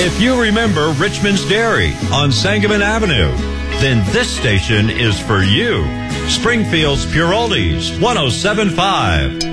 If you remember Richmond's Dairy on Sangamon Avenue, then this station is for you. Springfield's Pure Oldies, 107.5.